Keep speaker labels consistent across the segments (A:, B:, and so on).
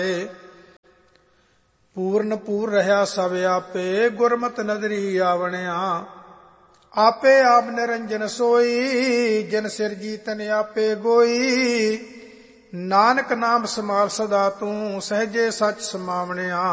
A: ਪੂਰਨ ਪੂਰ ਰਹਾ ਸਭ ਆਪੇ, ਗੁਰਮਤਿ ਨਦਰੀ ਆਵਣਿਆ। ਆਪੇ ਆਪ ਨਿਰੰਜਨ ਸੋਈ, ਜਿਨ ਸਿਰਜੀ ਤਨ ਆਪੇ ਗੋਈ। ਨਾਨਕ ਨਾਮ ਸਮਾਲ ਸਦਾ ਤੂੰ, ਸਹਜੇ ਸਚ ਸਮਾਵਣਿਆ।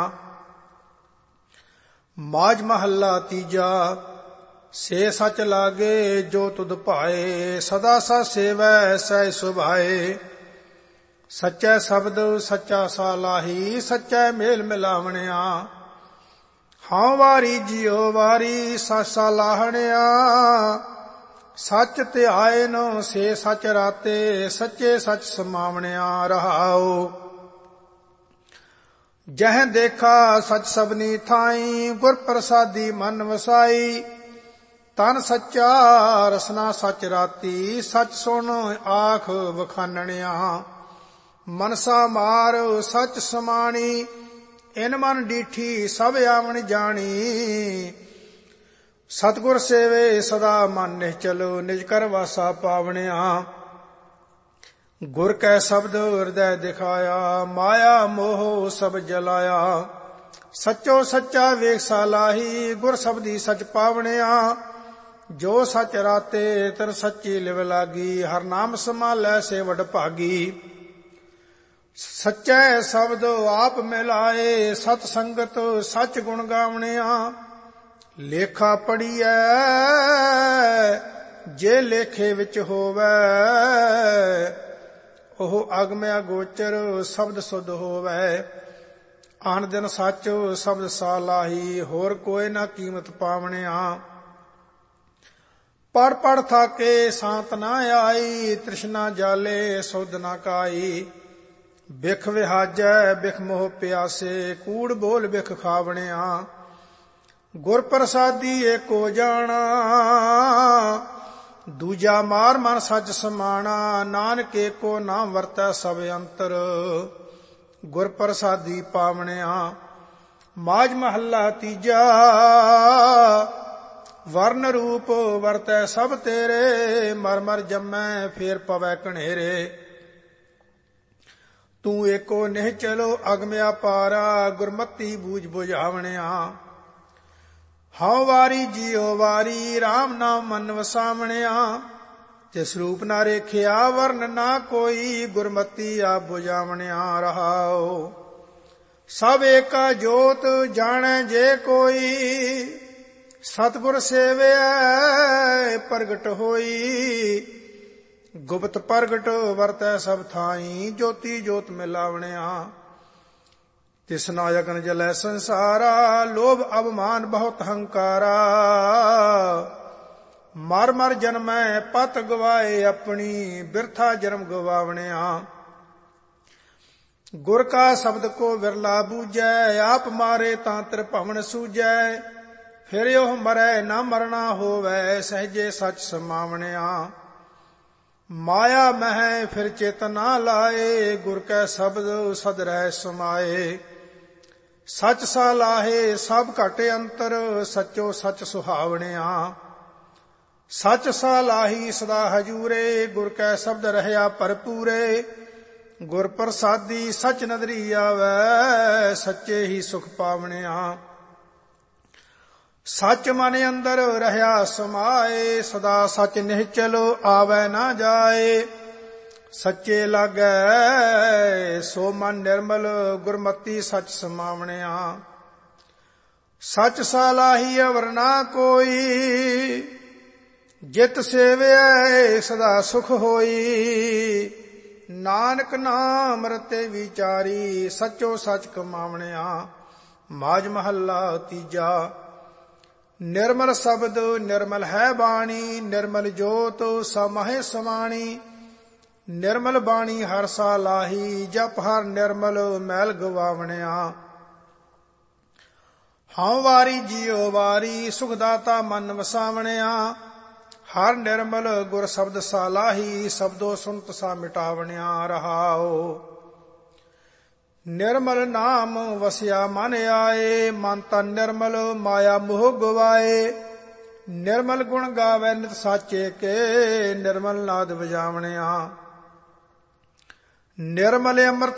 A: ਮਾਝ ਮਹੱਲਾ ਤੀਜਾ। ਸੇ ਸਚ ਲਾਗੇ ਜੋ ਤੁਧ ਭਾਏ, ਸਦਾ ਸਚ ਸੇਵੈ ਸਹਿ ਸੁਭਾਏ। ਸੱਚੈ ਸ਼ਬਦ ਸੱਚਾ ਸਾਲਾਹੀ, ਸੱਚੈ ਮੇਲ ਮਿਲਾਵਣਿਆ। ਹਾਂ ਵਾਰੀ ਜਿਉ ਵਾਰੀ ਸਚ ਸਾਲਾਹਣਿਆ। ਸੱਚ ਧਿਆਏ ਨੋ ਸੇ ਸਚ ਰਾਤੇ, ਸੱਚੇ ਸਚ ਸਮਾਵਣਿਆ। ਰਹਾਉ ਜਹ ਦੇਖਾ ਸਚ ਸਭਨੀ ਥਾਈ, ਗੁਰ ਪ੍ਰਸਾਦੀ ਮਨ ਵਸਾਈ। ਤਨ ਸੱਚਾ ਰਸਨਾ ਸਚ ਰਾਤੀ, ਸਚ ਸੁਣ ਆਖ ਵਖਾਨਣਿਆ। ਮਨਸਾ ਮਾਰ ਸਚ ਸਮਾਣੀ, ਇਨ ਮਨ ਡੀਠੀ ਸਭ ਆਵਣ ਜਾਣੀ। ਸਤਿਗੁਰ ਸੇਵੇ ਸਦਾ ਮਨ ਨਿਹਚਲ, ਨਿਜ ਕਰ ਵਾਸਾ ਪਾਵਣਿਆ। ਗੁਰ ਕੈ ਸ਼ਬਦ ਹਿਰਦੈ ਦਿਖਾਇਆ, ਮਾਇਆ ਮੋਹ ਸਭ ਜਲਾਇਆ। ਸੱਚੋ ਸੱਚਾ ਵੇਖ ਸਾਲਾਹੀ, ਗੁਰ ਸ਼ਬਦੀ ਸਚ ਪਾਵਣਿਆ। ਜੋ ਸਚ ਰਾਤੇ ਤਨ ਸੱਚੀ ਲਿਵ ਲਾਗੀ, ਹਰ ਨਾਮ ਸਮਾਲੈ ਸੇ ਵਡ ਭਾਗੀ। ਸੱਚੈ ਸ਼ਬਦ ਆਪ ਮਿਲਾਏ, ਸਤ ਸੰਗਤ ਸਚ ਗੁਣ ਗਾਵਣਿਆ। ਲੇਖਾ ਪੜੀਐ ਜੇ ਲੇਖੇ ਵਿੱਚ ਹੋਵੈ, ਉਹ ਅਗਮ ਅਗੋਚਰ ਸ਼ਬਦ ਸੁਧ ਹੋਵੈ। ਆਨ ਦਿਨ ਸੱਚ ਸ਼ਬਦ ਸਾਲਾਹੀ, ਹੋਰ ਕੋਈ ਨਾ ਕੀਮਤ ਪਾਵਣਿਆ। ਪੜ ਪੜ ਥਾਕੇ ਸਾਂਤ ਨਾ ਆਈ, ਤ੍ਰਿਸ਼ਨਾ ਜਾਲੇ ਸੁਧ ਨਾ ਕਾਈ। ਬਿਖ ਵਿਹਾਜੈ ਬਿਖ ਮੋਹ ਪਿਆਸੇ, ਕੂੜ ਬੋਲ ਬਿਖ ਖਾਵਣਿਆ। ਗੁਰ ਪ੍ਰਸਾਦੀ ਏਕੋ ਜਾਣਾ, ਦੂਜਾ ਮਾਰ ਮਨ ਸੱਚ ਸਮਾਣਾ। ਨਾਨਕ ਏਕੋ ਨਾਮ ਵਰਤੈ ਸਭ ਅੰਤਰ, ਗੁਰ ਪ੍ਰਸਾਦੀ ਪਾਵਣਿਆ। ਮਾਝ ਮਹੱਲਾ ਤੀਜਾ। ਵਰਨ ਰੂਪ ਵਰਤੈ ਸਭ ਤੇਰੇ, ਮਰ ਮਰ ਜੰਮੈ ਫੇਰ ਪਵੈ ਕਣੇਰੇ। ਤੂੰ ਏਕੋ ਨਿਹ ਚਲੋ ਅਗਮ ਅਪਾਰਾ, ਗੁਰਮਤੀ ਬੂਝ ਬੁਝਾਵਣਿਆ। ਹਉ ਵਾਰੀ ਜਿਉ ਵਾਰੀ, ਰਾਮ ਨਾਮ ਮਨ ਵਸਾਵਣਿਆ। ਤਿਸ ਰੂਪ ਨਾ ਰੇਖਿਆ ਵਰਨ ਨਾ ਕੋਈ, ਗੁਰਮਤੀ ਆਪ ਬੁਝਾਵਣਿਆ। ਰਹਾਉ ਸਭ ਏਕਾ ਜੋਤ ਜਾਣੈ ਜੇ ਕੋਈ, ਸਤਿਗੁਰ ਸੇਵਿਐ ਪ੍ਰਗਟ ਹੋਈ। ਗੁਪਤ ਪ੍ਰਗਟ ਵਰਤੈ ਸਭ ਥਾਈ, ਜੋਤੀ ਜੋਤ ਮਿਲਾਵਣਿਆ। ਤਿਸ ਨਾਇਕਨ ਜਲੈ ਸੰਸਾਰਾ, ਲੋਭ ਅਭਮਾਨ ਬਹੁਤ ਹੰਕਾਰਾ। ਮਰ ਮਰ ਜਨਮੈ ਪਤ ਗਵਾਏ ਆਪਣੀ, ਬਿਰਥਾ ਜਨਮ ਗਵਾਵਣਿਆ। ਗੁਰ ਕਾ ਸ਼ਬਦ ਕੋ ਵਿਰਲਾ ਬੂਝੈ, ਆਪ ਮਾਰੇ ਤਾਂ ਤ੍ਰਿਭਵਨ ਸੂਝੈ। ਫਿਰ ਉਹ ਮਰੈ ਨਾ ਮਰਨਾ ਹੋਵੈ, ਸਹਜੇ ਸਚ ਸਮਾਵਣਿਆ। ਮਾਇਆ ਮਹਿ ਫਿਰ ਚਿਤ ਨਾ ਲਾਏ, ਗੁਰ ਕੈ ਸ਼ਬਦ ਸਦ ਰਹਿ ਸਮਾਏ। ਸਚ ਸਾਲਾਹੇ ਸਭ ਘਟ ਅੰਤਰ, ਸਚੋ ਸਚ ਸੁਹਾਵਣਿਆ। ਸਚ ਸਾਲਾਹੀ ਸਦਾ ਹਜੂਰੇ, ਗੁਰ ਕੈ ਸ਼ਬਦ ਰਹਿਆ ਭਰਪੂਰੇ। ਗੁਰ ਪ੍ਰਸਾਦੀ ਸਚ ਨਦਰੀ ਆਵੈ, ਸੱਚੇ ਹੀ ਸੁਖ ਪਾਵਣਿਆ। ਸਚ ਮਨ ਅੰਦਰ ਰਹਿਆ ਸਮਾਏ, ਸਦਾ ਸਚ ਨਿਹਚਲ ਆਵੈ ਨਾ ਜਾਏ। ਸੱਚੇ ਲਾਗੈ ਸੋ ਮਨ ਨਿਰਮਲ, ਗੁਰਮਤੀ ਸਚ ਸਮਾਵਣਿਆ। ਸਚ ਸਾਲਾਹੀ ਅਵਰ ਨਾ ਕੋਈ, ਜਿਤ ਸੇਵਿਐ ਸਦਾ ਸੁਖ ਹੋਈ। ਨਾਨਕ ਨਾਮ ਰਤੇ ਵਿਚਾਰੀ, ਸਚੋ ਸਚ ਕਮਾਵਣਿਆ। ਮਾਝ ਮਹੱਲਾ ਤੀਜਾ। ਨਿਰਮਲ ਸ਼ਬਦ ਨਿਰਮਲ ਹੈ ਬਾਣੀ, ਨਿਰਮਲ ਜੋਤ ਸਮਾਹੇ ਸਮਾਣੀ। ਨਿਰਮਲ ਬਾਣੀ ਹਰ ਸਾਲਾਹੀ, ਜਪ ਹਰ ਨਿਰਮਲ ਮੈਲ ਗਵਾਵਣਿਆ। ਹਉ ਵਾਰੀ ਜਿਉ ਵਾਰੀ, ਸੁਖ ਦਾਤਾ ਮਨ ਵਸਾਵਣਿਆ। ਹਰ ਨਿਰਮਲ ਗੁਰ ਸ਼ਬਦ ਸਾਲਾਹੀ, ਸ਼ਬਦੋ ਸੁਨਤ ਸਾ ਮਿਟਾਵਣਿਆ। ਰਹਾਉ ਨਿਰਮਲ ਨਾਮ ਵਸਿਆ ਮਨ ਆਏ, ਮਨ ਤਨ ਨਿਰਮਲ ਮਾਇਆ ਮੋਹ ਗਵਾਏ। ਨਿਰਮਲ ਗੁਣ ਗਾਵੈ ਨਿਤ ਸਾਚੇ ਕੇ, ਨਿਰਮਲ ਨਾਦ ਵਜਾਵਣਿਆ। ਨਿਰਮਲ ਅੰਮ੍ਰਿਤ